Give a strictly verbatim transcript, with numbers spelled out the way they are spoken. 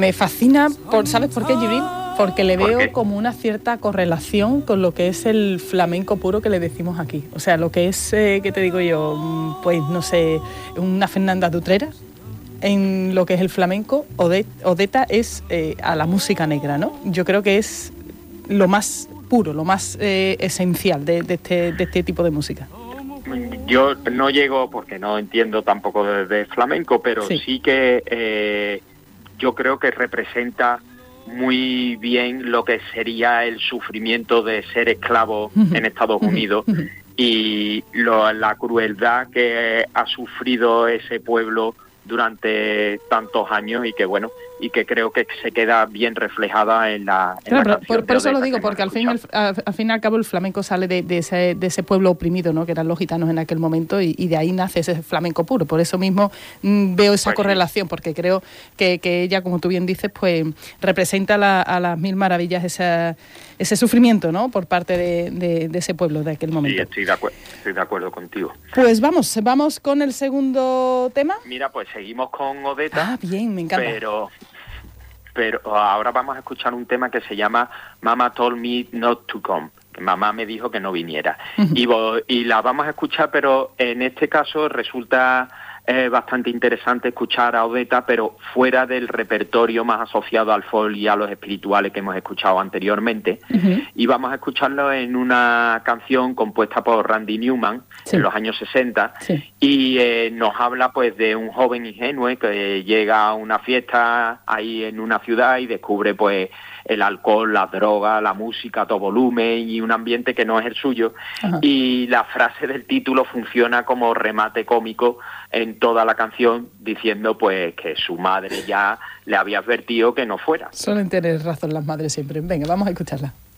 me fascina, por, ¿sabes por qué, Jibril? Porque le ¿Por veo qué? como una cierta correlación con lo que es el flamenco puro que le decimos aquí. O sea, lo que es, eh, ¿qué te digo yo? Pues, no sé, una Fernanda de Utrera. En lo que es el flamenco, Odet, Odeta es eh, a la música negra, ¿no? Yo creo que es lo más puro, lo más eh, esencial de, de, este, de este tipo de música. Yo no llego, porque no entiendo tampoco de, de flamenco, pero sí, sí que eh, yo creo que representa muy bien lo que sería el sufrimiento de ser esclavo en Estados Unidos y lo, la crueldad que ha sufrido ese pueblo durante tantos años y que bueno y que creo que se queda bien reflejada en la, en claro, la canción. Por, por eso lo digo, porque al fin, al, al fin y al cabo el flamenco sale de, de, ese, de ese pueblo oprimido, ¿no? Que eran los gitanos en aquel momento y, y de ahí nace ese flamenco puro. Por eso mismo mmm, veo esa pues correlación, sí. Porque creo que, que ella, como tú bien dices, pues representa la, a las mil maravillas esa, ese sufrimiento, ¿no? Por parte de, de, de ese pueblo de aquel momento. Sí, estoy de, acu- estoy de acuerdo contigo. Pues vamos, vamos con el segundo tema. Mira, pues seguimos con Odeta. Ah, bien, me encanta. Pero... Pero ahora vamos a escuchar un tema que se llama Mama Told Me Not to Come, que mamá me dijo que no viniera. Uh-huh. Y, vo- y la vamos a escuchar, pero en este caso resulta eh, bastante interesante escuchar a Odeta, pero fuera del repertorio más asociado al folk y a los espirituales que hemos escuchado anteriormente. Uh-huh. Y vamos a escucharlo en una canción compuesta por Randy Newman, sí. en los años sesenta, sí. y eh, nos habla pues de un joven ingenuo que llega a una fiesta ahí en una ciudad y descubre pues el alcohol, la droga, la música a todo volumen y un ambiente que no es el suyo. Ajá. Y la frase del título funciona como remate cómico en toda la canción, diciendo pues que su madre ya le había advertido que no fuera. Suelen tener razón las madres siempre. Venga, vamos a escucharla.